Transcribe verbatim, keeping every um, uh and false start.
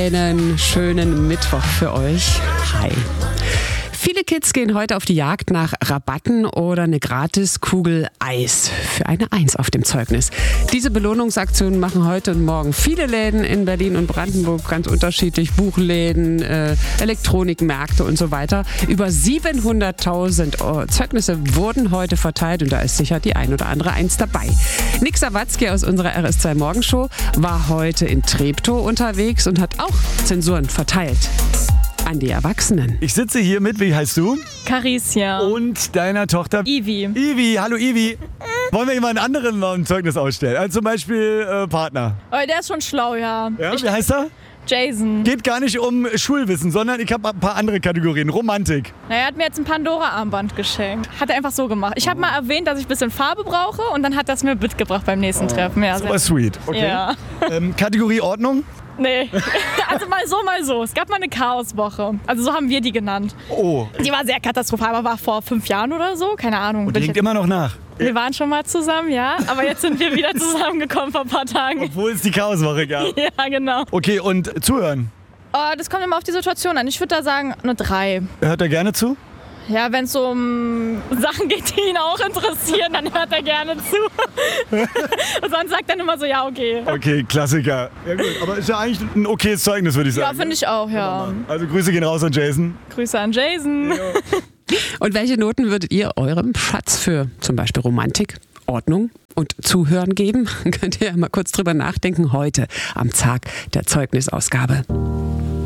Einen schönen Mittwoch für euch. Hi. Viele Kids gehen heute auf die Jagd nach Rabatten oder eine Gratiskugel Eis für eine Eins auf dem Zeugnis. Diese Belohnungsaktionen machen heute und morgen viele Läden in Berlin und Brandenburg ganz unterschiedlich. Buchläden, äh, Elektronikmärkte und so weiter. Über siebenhunderttausend Zeugnisse wurden heute verteilt und da ist sicher die ein oder andere Eins dabei. Nick Sawatzki aus unserer R S zwei Morgenshow war heute in Treptow unterwegs und hat auch Zensuren verteilt. An die Erwachsenen. Ich sitze hier mit, wie heißt du? Caricia. Und deiner Tochter? Ivi. Ivi, hallo Ivi. Wollen wir jemand anderen mal ein Zeugnis ausstellen? Also zum Beispiel äh, Partner. Oh, der ist schon schlau, ja. Ja, Ich, wie heißt er? Jason. Geht gar nicht um Schulwissen, sondern ich habe ein paar andere Kategorien. Romantik. Na, er hat mir jetzt ein Pandora-Armband geschenkt. Hat er einfach so gemacht. Ich habe mal erwähnt, dass ich ein bisschen Farbe brauche und dann hat er es mir mitgebracht beim nächsten Treffen. Ja, Super sweet. Okay. Ja. Ähm, Kategorie Ordnung? Nee, also mal so, mal so. Es gab mal eine Chaoswoche. Also so haben wir die genannt. Oh. Die war sehr katastrophal, aber war vor fünf Jahren oder so. Keine Ahnung. Und die hängt immer noch nach. Wir waren schon mal zusammen, ja. Aber jetzt sind wir wieder zusammengekommen vor ein paar Tagen. Obwohl es die Chaoswoche gab. Ja, genau. Okay, und zuhören? Oh, das kommt immer auf die Situation an. Ich würde da sagen, eine drei. Hört er gerne zu? Ja, wenn es so um Sachen geht, die ihn auch interessieren, dann hört er gerne zu. Und sonst sagt er immer so, ja, okay. Okay, Klassiker. Ja gut, aber ist ja eigentlich ein okayes Zeugnis, würde ich sagen. Ja, finde ich auch, ja. Also Grüße gehen raus an Jason. Grüße an Jason. Und welche Noten würdet ihr eurem Schatz für zum Beispiel Romantik, Ordnung und Zuhören geben? Könnt ihr ja mal kurz drüber nachdenken heute am Tag der Zeugnisausgabe.